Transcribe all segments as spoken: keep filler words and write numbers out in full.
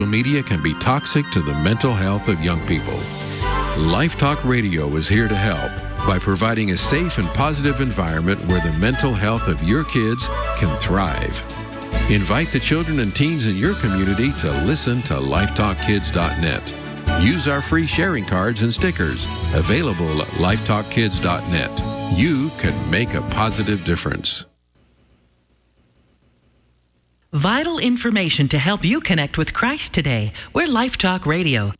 media can be toxic to the mental health of young people. Life Talk Radio is here to help by providing a safe and positive environment where the mental health of your kids can thrive. Invite the children and teens in your community to listen to life talk kids dot net. Use our free sharing cards and stickers available at life talk kids dot net. You can make a positive difference. Vital information to help you connect with Christ today. We're Life Talk Radio.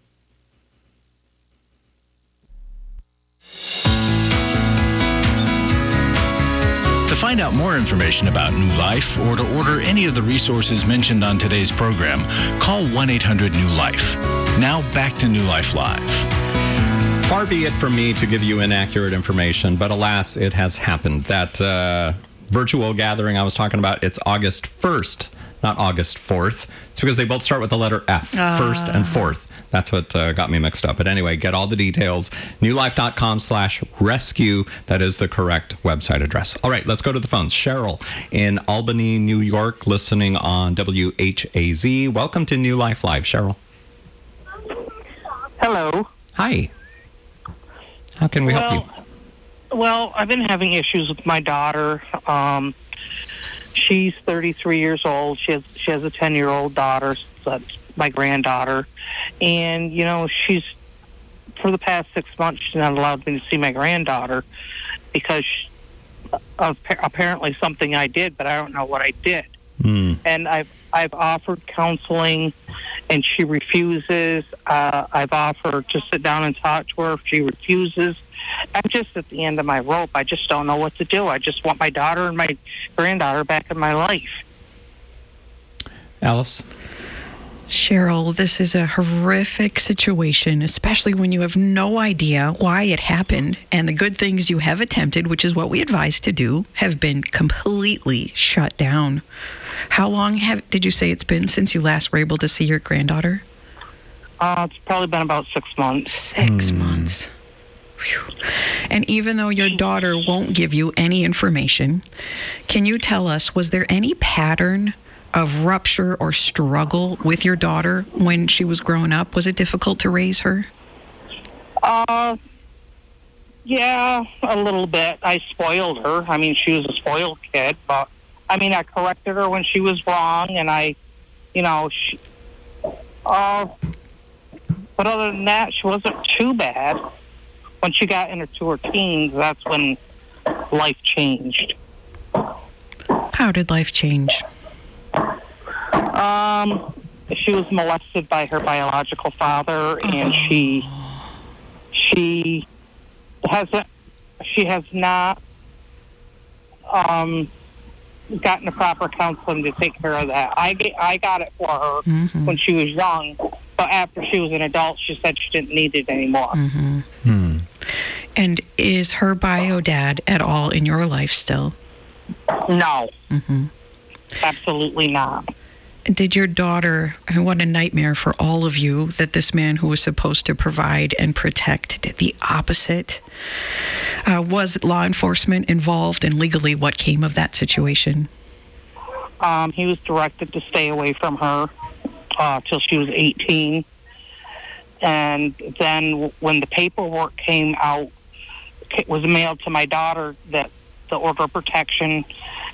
To find out more information about New Life or to order any of the resources mentioned on today's program, call one eight hundred new life. Now back to New Life Live. Far be it from me to give you inaccurate information, but alas, it has happened. That uh, virtual gathering I was talking about, it's August first, not August fourth. It's because they both start with the letter F, uh. first and fourth. That's what uh, got me mixed up. But anyway, get all the details. newlife.com slash rescue. That is the correct website address. All right, let's go to the phones. Cheryl in Albany, New York, listening on W H A Z. Welcome to New Life Live, Cheryl. Hello. Hi. How can we well, help you? Well, I've been having issues with my daughter. Um, she's thirty-three years old. She has she has a ten-year-old daughter. So that's my granddaughter. And, you know, she's, for the past six months, she's not allowed me to see my granddaughter because of apparently something I did, but I don't know what I did. Mm. And I've, I've offered counseling, and she refuses. Uh, I've offered to sit down and talk to her. She refuses. I'm just at the end of my rope. I just don't know what to do. I just want my daughter and my granddaughter back in my life. Alice? Cheryl, this is a horrific situation, especially when you have no idea why it happened. And the good things you have attempted, which is what we advise to do, have been completely shut down. How long have did you say it's been since you last were able to see your granddaughter? Uh, it's probably been about six months. Six mm. months. Whew. And even though your daughter won't give you any information, can you tell us, was there any pattern of rupture or struggle with your daughter when she was growing up? Was it difficult to raise her? Uh, yeah, a little bit. I spoiled her. I mean, she was a spoiled kid, but I mean, I corrected her when she was wrong, and I, you know, she, uh, but other than that, she wasn't too bad. When she got into her teens, that's when life changed. How did life change? Um, she was molested by her biological father, and oh. she she hasn't she has not um gotten the proper counseling to take care of that. I get, I got it for her mm-hmm. when she was young, but after she was an adult, she said she didn't need it anymore. Mm-hmm. Hmm. And is her bio dad at all in your life still? No. Mm-hmm. Absolutely not. Did your daughter, I mean, what a nightmare for all of you that this man who was supposed to provide and protect did the opposite. Uh, was law enforcement involved, and legally what came of that situation? Um, he was directed to stay away from her uh, till she was eighteen. And then when the paperwork came out, it was mailed to my daughter that the order of protection